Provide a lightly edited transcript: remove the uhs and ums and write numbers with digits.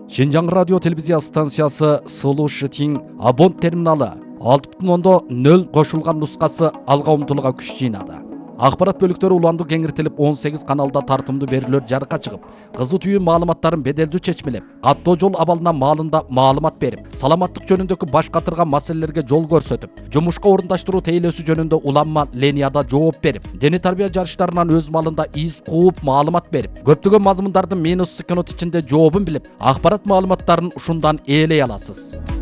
Шинжаң радио телевизия станциясы Сулу Шитин Абон терминалы 6.0 кошулган нускасы алга умтулууга күч жыйнады. Акпарат бөлүктөрү уланды кеңиртилип 18 каналда тартымдуу берүүлөр жарыкка чыгып, кызуу түйүн маалыматтарын беделдүү чечмелеп, каттоо жол абалына маалында маалымат берип, саламаттык жөнүндөгү баш катырган маселелерге жол көрсөтүп, жумушка орундаштыруу тейлөөсү жөнүндө уланма ленияда жооп берип, дене тарбия жарыштарынан өз малында из кууп маалымат берип, көптөгөн мазмундардын минус секунд ичинде жообун билип, акпарат маалыматтарын ушундан ээлей аласыз.